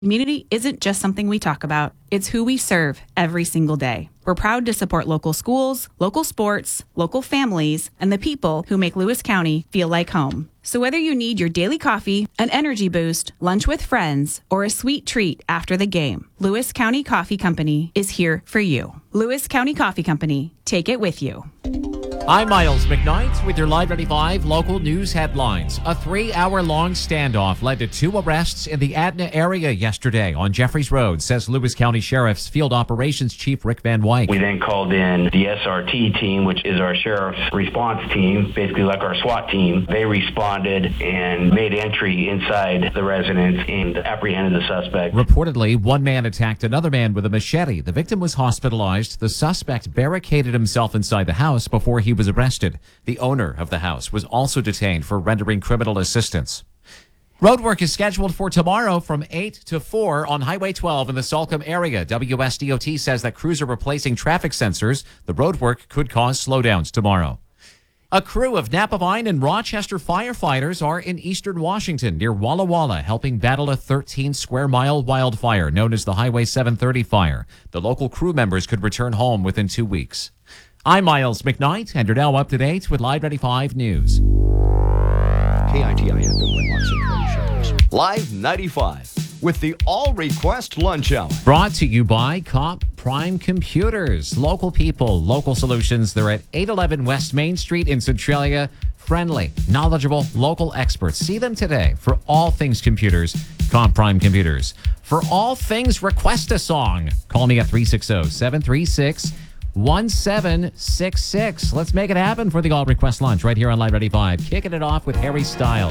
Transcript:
Community isn't just something we talk about, it's who we serve every single day. We're proud to support local schools, local sports, local families, and the people who make Lewis County feel like home. So whether you need your daily coffee, an energy boost, lunch with friends, or a sweet treat after the game, Lewis County Coffee Company is here for you. Lewis County Coffee Company, take it with you. I'm Miles McKnight with your Live 95 local news headlines. A 3-hour-long standoff led to 2 arrests in the Adna area yesterday on Jeffreys Road, says Lewis County Sheriff's Field Operations Chief Rick Van Wyk. We then called in the SRT team, which is our sheriff's response team, basically like our SWAT team. They responded and made entry inside the residence and apprehended the suspect. Reportedly, one man attacked another man with a machete. The victim was hospitalized. The suspect barricaded himself inside the house before he was arrested. The owner of the house was also detained for rendering criminal assistance. Roadwork is scheduled for tomorrow from 8 to 4 on Highway 12 in the Salcombe area. WSDOT says that crews are replacing traffic sensors. The roadwork could cause slowdowns tomorrow. A crew of Napavine and Rochester firefighters are in eastern Washington near Walla Walla helping battle a 13-square-mile wildfire known as the Highway 730 fire. The local crew members could return home within 2 weeks. I'm Miles McKnight, and you're now up to date with Live 95 News. KITI FM Winlock Central shows. Live 95 with the All Request Lunch Hour. Brought to you by Comp Prime Computers. Local people, local solutions. They're at 811 West Main Street in Centralia. Friendly, knowledgeable, local experts. See them today for all things computers. Comp Prime Computers. For all things request a song, call me at 360-736-1766. Let's make it happen for the All Request Lunch right here on Live 95. Kicking it off with Harry Styles.